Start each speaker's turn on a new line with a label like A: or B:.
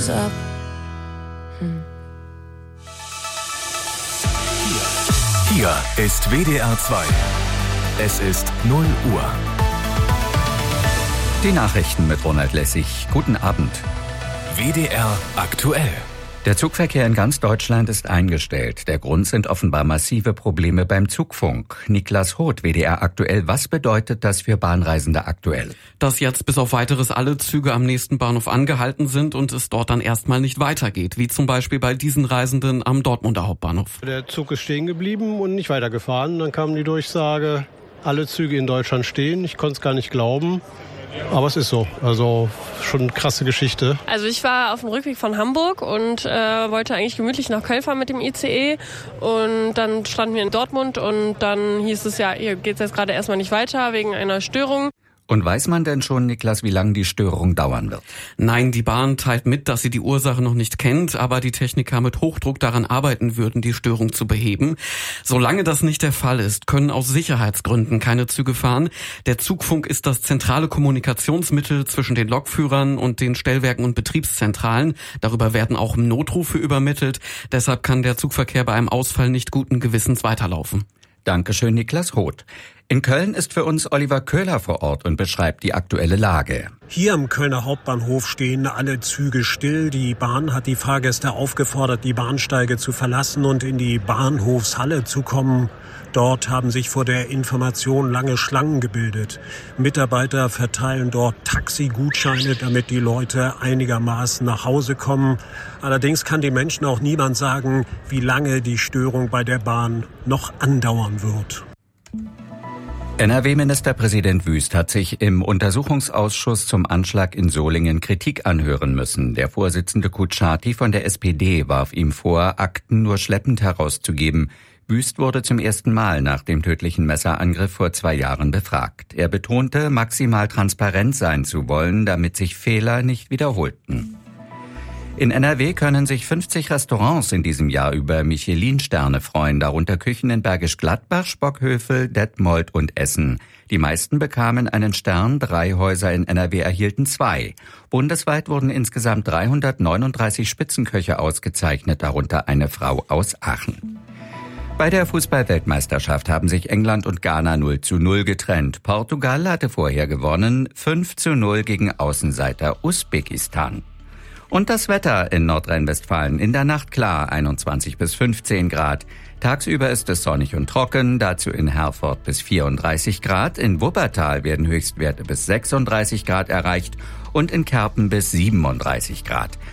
A: Hier ist WDR 2. Es ist 0 Uhr.
B: Die Nachrichten mit Ronald Lessig. Guten Abend.
A: WDR aktuell.
B: Der Zugverkehr in ganz Deutschland ist eingestellt. Der Grund sind offenbar massive Probleme beim Zugfunk. Niklas Hoth, WDR aktuell. Was bedeutet das für Bahnreisende aktuell?
C: Dass jetzt bis auf Weiteres alle Züge am nächsten Bahnhof angehalten sind und es dort dann erstmal nicht weitergeht. Wie zum Beispiel bei diesen Reisenden am Dortmunder Hauptbahnhof.
D: Der Zug ist stehen geblieben und nicht weitergefahren. Dann kam die Durchsage, alle Züge in Deutschland stehen. Ich konnte es gar nicht glauben. Aber es ist so, also schon eine krasse Geschichte.
E: Also ich war auf dem Rückweg von Hamburg und wollte eigentlich gemütlich nach Köln fahren mit dem ICE. Und dann standen wir in Dortmund und dann hieß es ja, hier geht's jetzt gerade erstmal nicht weiter wegen einer Störung.
B: Und weiß man denn schon, Niklas, wie lange die Störung dauern wird?
C: Nein, die Bahn teilt mit, dass sie die Ursache noch nicht kennt, aber die Techniker mit Hochdruck daran arbeiten würden, die Störung zu beheben. Solange das nicht der Fall ist, können aus Sicherheitsgründen keine Züge fahren. Der Zugfunk ist das zentrale Kommunikationsmittel zwischen den Lokführern und den Stellwerken und Betriebszentralen. Darüber werden auch Notrufe übermittelt. Deshalb kann der Zugverkehr bei einem Ausfall nicht guten Gewissens weiterlaufen.
B: Dankeschön, Niklas Hoth. In Köln ist für uns Oliver Köhler vor Ort und beschreibt die aktuelle Lage.
F: Hier am Kölner Hauptbahnhof stehen alle Züge still. Die Bahn hat die Fahrgäste aufgefordert, die Bahnsteige zu verlassen und in die Bahnhofshalle zu kommen. Dort haben sich vor der Information lange Schlangen gebildet. Mitarbeiter verteilen dort Taxigutscheine, damit die Leute einigermaßen nach Hause kommen. Allerdings kann den Menschen auch niemand sagen, wie lange die Störung bei der Bahn noch andauern wird.
B: NRW-Ministerpräsident Wüst hat sich im Untersuchungsausschuss zum Anschlag in Solingen Kritik anhören müssen. Der Vorsitzende Kutschaty von der SPD warf ihm vor, Akten nur schleppend herauszugeben. Wüst wurde zum ersten Mal nach dem tödlichen Messerangriff vor 2 Jahren befragt. Er betonte, maximal transparent sein zu wollen, damit sich Fehler nicht wiederholten. In NRW können sich 50 Restaurants in diesem Jahr über Michelin-Sterne freuen, darunter Küchen in Bergisch Gladbach, Spockhövel, Detmold und Essen. Die meisten bekamen einen Stern, 3 Häuser in NRW erhielten 2. Bundesweit wurden insgesamt 339 Spitzenköche ausgezeichnet, darunter eine Frau aus Aachen. Bei der Fußball-Weltmeisterschaft haben sich England und Ghana 0:0 getrennt. Portugal hatte vorher gewonnen, 5:0 gegen Außenseiter Usbekistan. Und das Wetter in Nordrhein-Westfalen in der Nacht klar, 21 bis 15 Grad. Tagsüber ist es sonnig und trocken, dazu in Herford bis 34 Grad. In Wuppertal werden Höchstwerte bis 36 Grad erreicht und in Kerpen bis 37 Grad.